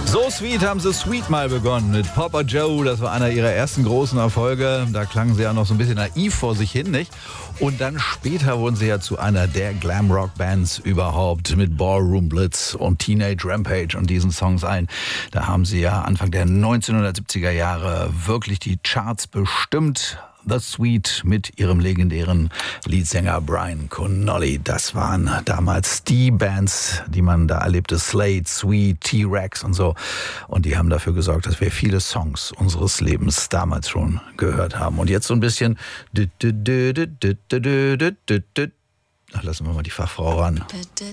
So Sweet haben sie Sweet mal begonnen mit Papa Joe. Das war einer ihrer ersten großen Erfolge. Da klangen sie ja noch so ein bisschen naiv vor sich hin, nicht? Und dann später wurden sie ja zu einer der Glam-Rock-Bands überhaupt mit Ballroom Blitz und Teenage Rampage und diesen Songs ein. Da haben sie ja Anfang der 1970er Jahre wirklich die Charts bestimmt. The Sweet mit ihrem legendären Leadsänger Brian Connolly. Das waren damals die Bands, die man da erlebte. Slade, Sweet, T-Rex und so. Und die haben dafür gesorgt, dass wir viele Songs unseres Lebens damals schon gehört haben. Und jetzt so ein bisschen... Ach, lassen wir mal die Fachfrau ran.